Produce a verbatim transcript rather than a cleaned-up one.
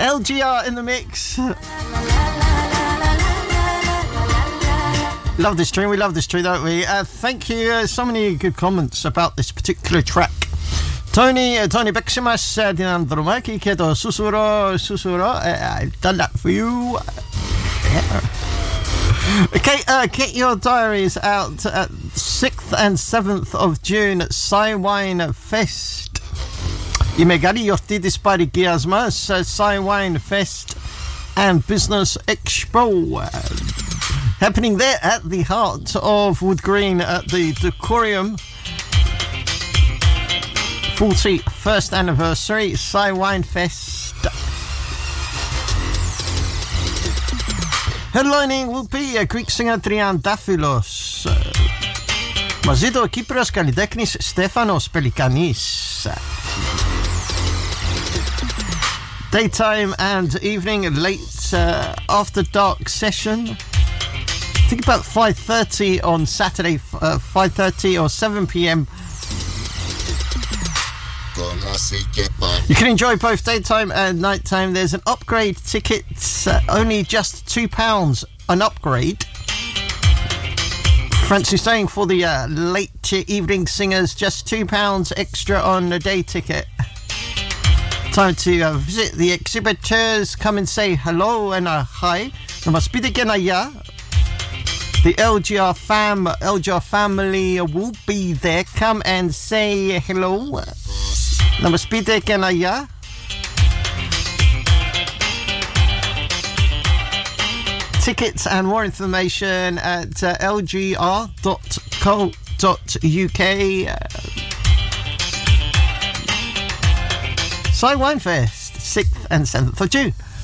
L G R in the mix. Love this tune, we love this tune, don't we? Uh, thank you, uh, so many good comments about this particular track. Tony, uh, Tony Beximas, uh, Dinandromaki, Keto, Susuro, Susuro, uh, I've done that for you. Yeah. Okay, uh, get your diaries out at sixth and seventh of June, Saiwine Fest. Imegari Yorti Dispari Giasmas, Saiwine Fest and Business Expo. Happening there at the heart of Wood Green at the Decorium. forty-first anniversary Saiwine Fest. Headlining will be a Greek singer Triandafylos. Μαζί του ο Κύπρος καλλιτέχνης Στέφανος Πελικανής. Daytime and evening, late uh, after dark session. I think about five thirty on Saturday, uh, five thirty or seven p.m. You can enjoy both daytime and nighttime. There's an upgrade ticket, uh, only just two pounds an upgrade. Fancy staying for the uh, late evening singers, just two pounds extra on the day ticket. Time to uh, visit the exhibitors, come and say hello and uh, hi. Namaspidikena. The L G R fam, L G R family will be there. Come and say hello. Namaspidikena. Tickets and more information at uh, l g r dot co dot u k. Uh, Saiwine Fest, sixth and seventh of June.